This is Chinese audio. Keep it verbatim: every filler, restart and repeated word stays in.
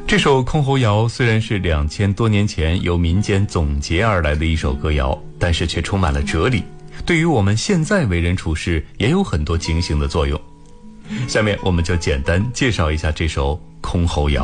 这首箜篌谣虽然是两千多年前由民间总结而来的一首歌谣，但是却充满了哲理，对于我们现在为人处事也有很多警醒的作用。下面我们就简单介绍一下这首箜篌谣。